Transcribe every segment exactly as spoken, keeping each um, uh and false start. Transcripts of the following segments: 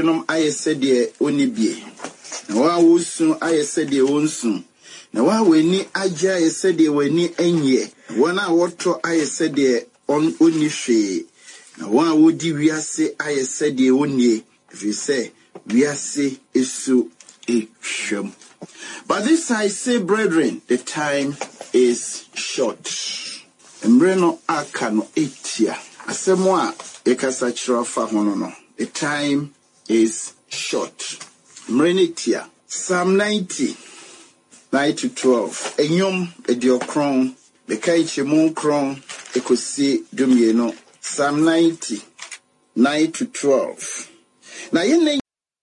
penom aye sede onibie na wa wosu aye sede wonsu na wa weni agya aye sede weni enye wana woto aye sede on onihwe na wa wodi wiase aye sede onie efise wiase esu etwam. But this I say, brethren, the time is short. Embreno akano etia asemwa ekasa chirafa hono. The time is short. Mrenetia Psalm ninety nine to twelve. Enyom ediokron bekaiche monkron ekosi dumieno. Psalm ninety nine to twelve. Na yene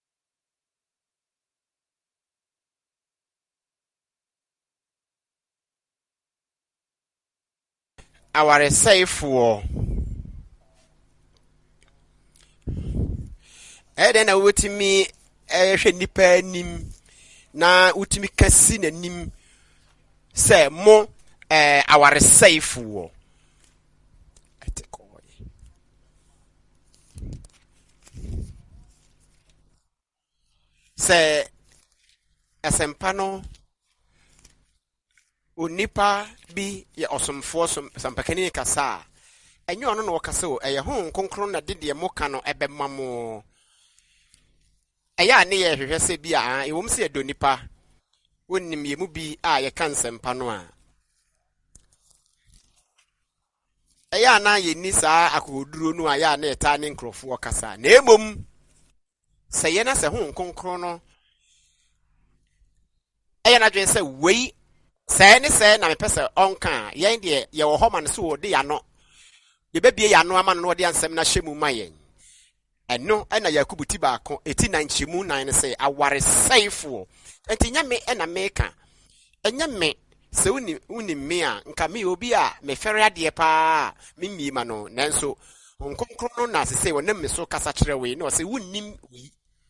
our safe war. Eden a wutimi ehwe nipa nim na wutimi kasi na nim say mo eh our safe war. Say asempano onipa bi ye osomfo sampakani kasa enyo no no kasa o eye ho nkonkron na dede mo ka no ebema mo eya ne ye hwehwe se bi a ewom se edonipa wonnim ye mu bi a ye kan sempa no a eya na ye ni saa akoduro no a ya na eta ne nkrofo kasa na emom se ye na se ho nkonkron no eya na dwen se wei say ni say na me pese onka yen de ye wo homa no so de ya no ye bebie ya no ama no de ansem na hyemu mayen eno ena yakubu ti ba ko eti na nchemu nan ne say aware saifo enti nya me ena meka enya me se uni uni me a nka me obi a me fere ade pa me mi ma no nanso nkonkron no na se say wonam me so kasa kire we no say wunnim wi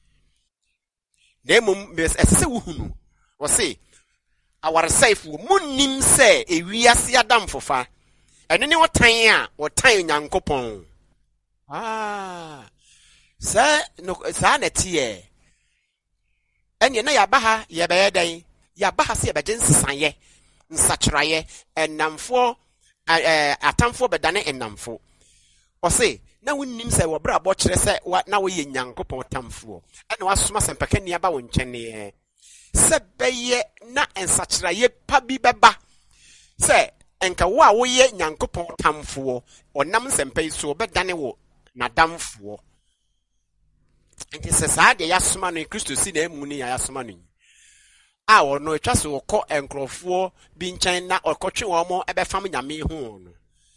nemum me se wuhunu wo say our safe munnim se ewiase adam fofa eno ne wotan a wotan nyankopon ah sa no sa na tie ene na yabaha ye be dan yabaha se be jinsan ye nsakyraye enamfo eh atamfo bedane enamfo o se na wonnim se wo bra bo kire se na wo ye nyankopon tamfo ene wasoma sempakani aba wo nkyene sebeye na ensakyraye pa bi beba se enka wo a wo ye nyankopon tamfo onam nsempa iso obedane wo na damfo enti se saa de yasoma no Kristo si na emu ni yasoma no a wo no etwa se wo kɔ enkrofo bi nkyɛn na ɔkɔtwe wo mo ebefam nyame hu no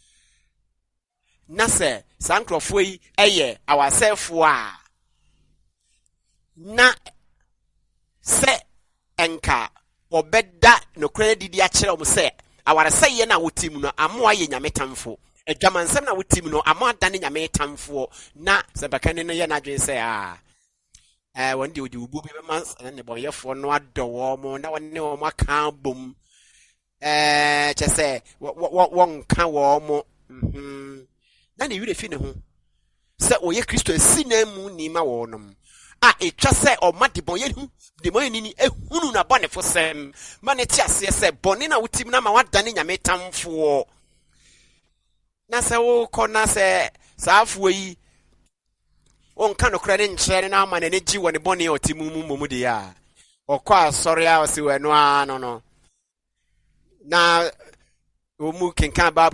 na se saa nkrofo yi eye awasefo a na se enka obeda no credit a kire om se aware seye na wotim no amo aye nyame tamfo adwamansem na wotim no amo adane nyame tamfo na se bakane no ye na dwen se a eh wonde odi ubu bi ma ne boyefo no adowo mo na wonne wo maka bom eh che se won ka wo mo mhm na ne wire fi ne ho se oye Kristo asi na mu ni ma wo nom a etwa se o ma de bon ye hu de mo ni ehunu na bone fo sem ma ne ti ase se bone na wotim na ma wadane nyame tamfo na se wo ko na se saafo yi on ka no kra ne nkyere na ama ne ne gi woni bone otimu mu mu de ya okwa asori a o se wenu a no no na o mu kenkan ba